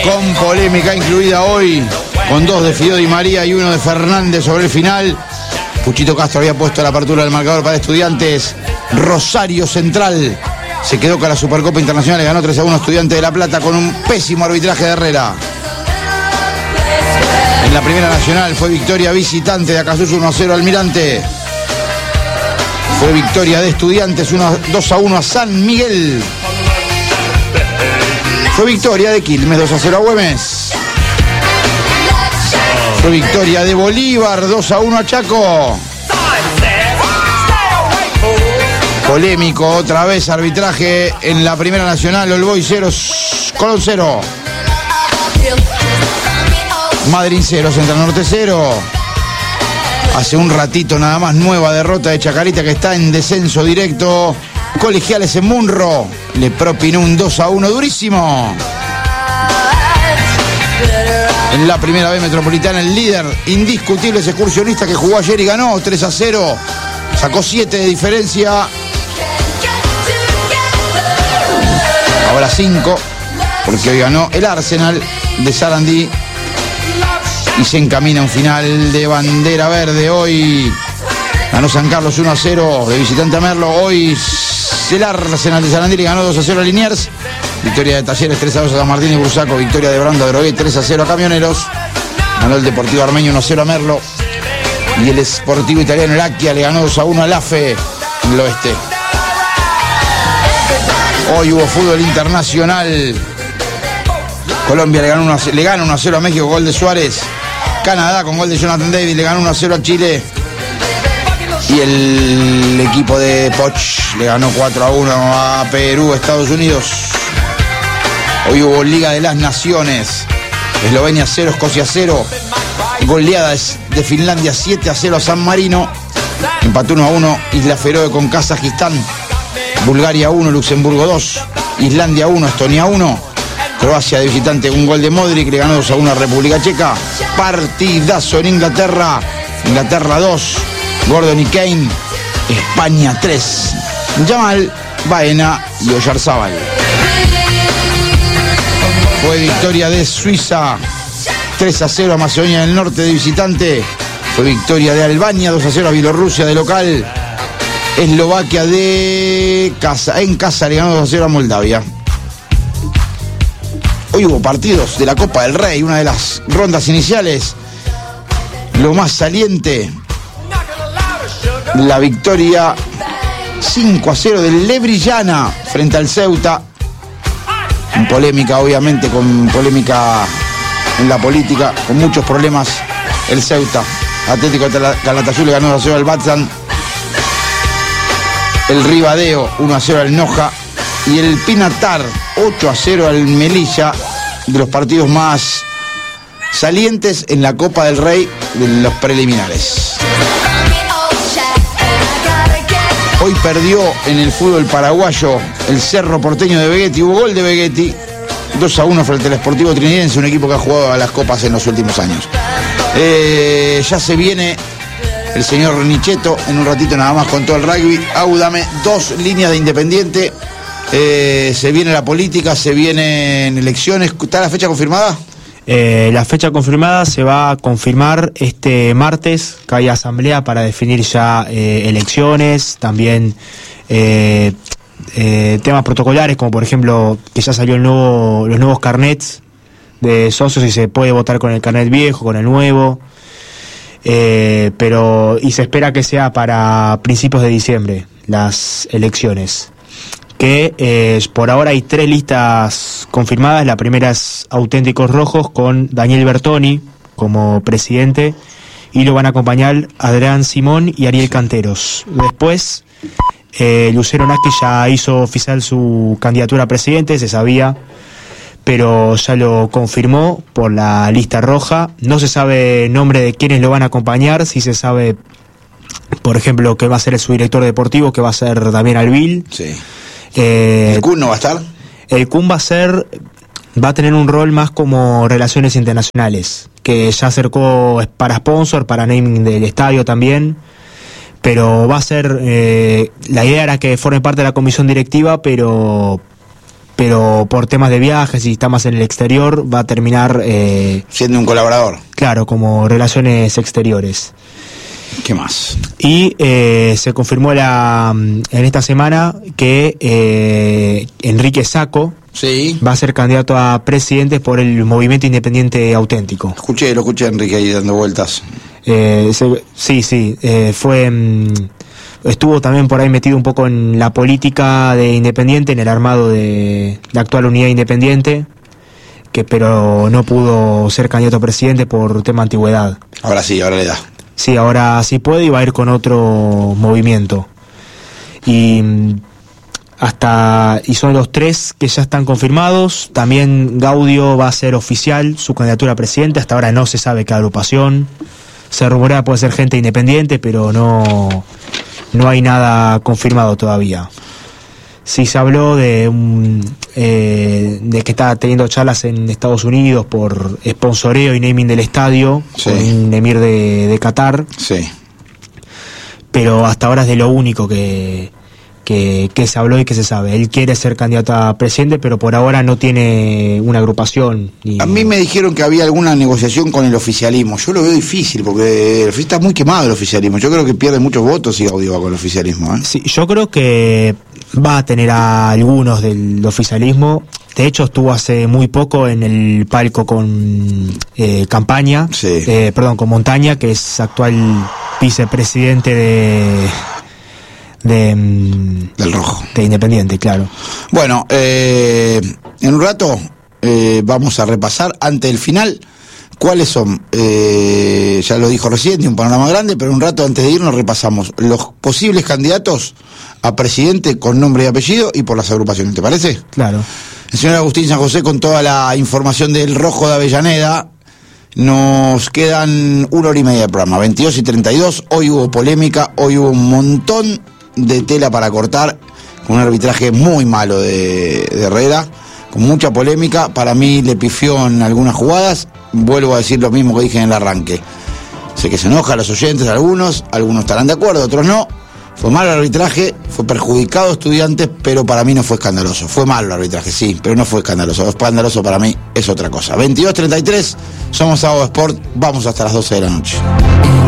con polémica incluida hoy, con 2 de Fideo Di María y 1 de Fernández sobre el final. Puchito Castro había puesto la apertura del marcador para Estudiantes. Rosario Central se quedó con la Supercopa Internacional y ganó 3-1 Estudiantes de La Plata con un pésimo arbitraje de Herrera. En la Primera Nacional fue victoria visitante de Acasuso 1-0 Almirante. Fue victoria de Estudiantes 2-1 a San Miguel. Fue victoria de Quilmes 2-0 a Güemes. Fue victoria de Bolívar 2-1 a Chaco. Polémico otra vez arbitraje en la Primera Nacional. All Boys 0, Colón 0. Madrid 0, Central Norte 0. Hace un ratito nada más, nueva derrota de Chacarita que está en descenso directo. Colegiales en Munro le propinó un 2-1 durísimo. En la Primera B Metropolitana el líder indiscutible es Excursionista, que jugó ayer y ganó 3-0. Sacó 7 de diferencia. Ahora 5, porque hoy ganó el Arsenal de Sarandí y se encamina a un final de bandera verde. Hoy ganó San Carlos 1-0 de visitante a Merlo. Hoy el Arsenal de Sarandí le ganó 2-0 a Liniers. Victoria de Talleres 3-2 a San Martín y Bursaco. Victoria de Branda Drogué 3-0 a Camioneros. Ganó el Deportivo Armenio 1-0 a Merlo. Y el Sportivo Italiano Lacchia le ganó 2-1 al AFE en el oeste. Hoy hubo fútbol internacional. Colombia le gana 1-0 a México, gol de Suárez. Canadá con gol de Jonathan Davis le ganó 1-0 a Chile. Y el equipo de Poch le ganó 4-1 a Perú, Estados Unidos. Hoy hubo Liga de las Naciones. Eslovenia 0, Escocia 0. Goleadas de Finlandia 7-0 a San Marino. Empató 1-1 Isla Feroe con Kazajistán. Bulgaria 1, Luxemburgo 2. Islandia 1, Estonia 1. Croacia de visitante, un gol de Modric, le ganó 2-1 a República Checa. Partidazo en Inglaterra. Inglaterra 2, Gordon y Kane. España 3, Yamal, Baena y Oyarzábal. Fue victoria de Suiza 3-0 a Macedonia del Norte de visitante. Fue victoria de Albania 2-0 a Bielorrusia de local. Eslovaquia en casa le ganó 2-0 a Moldavia. Hoy hubo partidos de la Copa del Rey, una de las rondas iniciales. Lo más saliente, la victoria 5-0 del Lebrillana frente al Ceuta. En polémica, obviamente, con polémica en la política, con muchos problemas el Ceuta. Atlético Calatayud le ganó 2-0 al Batsan. El Ribadeo 1-0 al Noja. Y el Pinatar 8-0 al Melilla, de los partidos más salientes en la Copa del Rey de los preliminares. Hoy perdió en el fútbol paraguayo el Cerro Porteño de Vegetti. Hubo gol de Vegetti 2-1 frente al Sportivo Trinidense, un equipo que ha jugado a las copas en los últimos años. Ya se viene el señor Nicheto en un ratito nada más con todo el rugby. Dame 2 líneas de Independiente. Se viene la política, se vienen elecciones. ¿Está la fecha confirmada? La fecha confirmada se va a confirmar este martes, que hay asamblea para definir ya elecciones, también temas protocolares, como por ejemplo que ya salió los nuevos carnets de socios y se puede votar con el carnet viejo, con el nuevo, y se espera que sea para principios de diciembre las elecciones. Que por ahora hay 3 listas confirmadas. La primera es Auténticos Rojos con Daniel Bertoni como presidente y lo van a acompañar Adrián Simón y Ariel Canteros. Después Lucero Nasky ya hizo oficial su candidatura a presidente, se sabía, pero ya lo confirmó por la lista roja. No se sabe el nombre de quiénes lo van a acompañar, sí se sabe, por ejemplo, que va a ser su director deportivo, que va a ser Damián Alvil. Sí. ¿El Kun no va a estar? El Kun va a tener un rol más como relaciones internacionales, que ya acercó para sponsor, para naming del estadio también, pero va a ser, la idea era que forme parte de la comisión directiva, pero pero por temas de viajes y está más en el exterior, va a terminar... siendo un colaborador. Claro, como relaciones exteriores. ¿Qué más? Y se confirmó en esta semana que Enrique Sacco sí. va a ser candidato a presidente por el Movimiento Independiente Auténtico. Lo escuché a Enrique ahí dando vueltas. Estuvo también por ahí metido un poco en la política de Independiente, en el armado de la actual unidad Independiente, pero no pudo ser candidato a presidente por tema antigüedad. Ahora sí, ahora le da. Sí, ahora sí puede y va a ir con otro movimiento. Y son los 3 que ya están confirmados. También Gaudio va a ser oficial su candidatura a presidente. Hasta ahora no se sabe qué agrupación. Se rumorea puede ser gente independiente, pero no hay nada confirmado todavía. Sí se habló de que está teniendo charlas en Estados Unidos por sponsoreo y naming del estadio, sí, con un emir de Qatar. Sí. Pero hasta ahora es de lo único que se habló y que se sabe. Él quiere ser candidato a presidente, pero por ahora no tiene una agrupación. A mí me dijeron que había alguna negociación con el oficialismo. Yo lo veo difícil, porque está muy quemado el oficialismo. Yo creo que pierde muchos votos si Gaudio va con el oficialismo. Sí, yo creo que va a tener a algunos del oficialismo. De hecho, estuvo hace muy poco en el palco con Campaña, sí. Con Montaña, que es actual vicepresidente del Rojo. De Independiente, claro. Bueno, en un rato vamos a repasar ante el final cuáles son, ya lo dijo recién, de un panorama grande, pero un rato antes de irnos repasamos los posibles candidatos a presidente con nombre y apellido y por las agrupaciones, ¿te parece? Claro. El señor Agustín San José con toda la información del Rojo de Avellaneda. Nos quedan 1 hora y media de programa, 22:32. Hoy hubo polémica, hoy hubo un montón de tela para cortar, con un arbitraje muy malo de Herrera, con mucha polémica. Para mí le pifió en algunas jugadas. Vuelvo a decir lo mismo que dije en el arranque. Sé que se enoja a los oyentes, algunos estarán de acuerdo, otros no. Fue malo el arbitraje, fue perjudicado a Estudiantes, pero para mí no fue escandaloso. Fue malo el arbitraje, sí, pero no fue escandaloso. Escandaloso para mí es otra cosa. 22:33, somos Sábado Sport, vamos hasta las 12 de la noche.